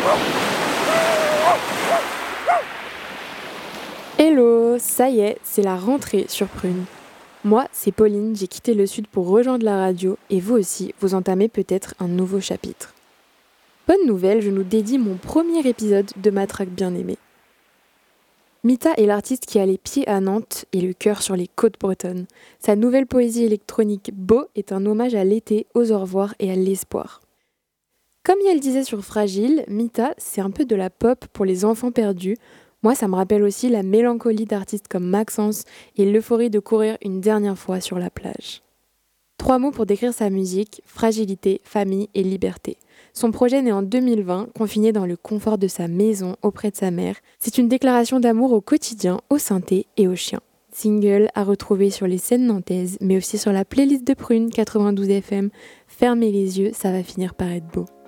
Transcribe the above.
Hello, ça y est, c'est la rentrée sur Prune. Moi, c'est Pauline, j'ai quitté le sud pour rejoindre la radio et vous aussi, vous entamez peut-être un nouveau chapitre. Bonne nouvelle, je nous dédie mon premier épisode de Ma Traque bien-aimée. Mita est l'artiste qui a les pieds à Nantes et le cœur sur les côtes bretonnes. Sa nouvelle poésie électronique Beau est un hommage à l'été, aux au revoir et à l'espoir. Comme elle disait sur Fragile, Mita, c'est un peu de la pop pour les enfants perdus. Moi, ça me rappelle aussi la mélancolie d'artistes comme Maxence et l'euphorie de courir une dernière fois sur la plage. 3 mots pour décrire sa musique, fragilité, famille et liberté. Son projet naît en 2020, confiné dans le confort de sa maison auprès de sa mère. C'est une déclaration d'amour au quotidien, au synthé et aux chiens. Single à retrouver sur les scènes nantaises, mais aussi sur la playlist de Prune 92 FM. Fermez les yeux, ça va finir par être beau.